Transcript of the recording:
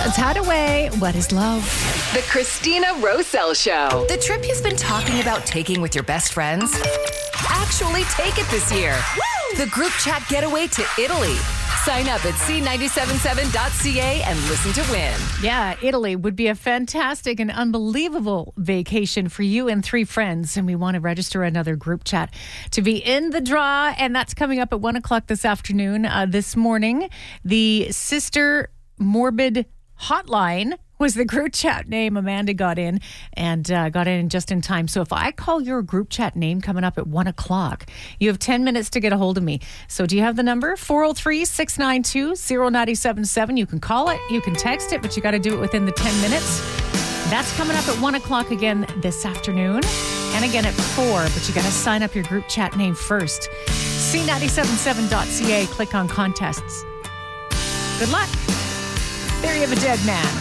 Let's hide away. What is love? The Christina Roselle Show. The trip you've been talking about taking with your best friends? Actually take it this year. Woo! The group chat getaway to Italy. Sign up at c977.ca and listen to win. Yeah, Italy would be a fantastic and unbelievable vacation for you and 3 friends. And we want to register another group chat to be in the draw. And that's coming up at 1 o'clock this afternoon. This morning, the Sister Morbid Hotline was the group chat name. Amanda got in just in time. So if I call your group chat name coming up at 1 o'clock, you have 10 minutes to get a hold of me. So do you have the number? 403-692-0977. You can call it, you can text it, but you got to do it within the 10 minutes. That's coming up at 1 o'clock again this afternoon. And again at 4, but you got to sign up your group chat name first. c977.ca, click on contests. Good luck. There you have a dead man.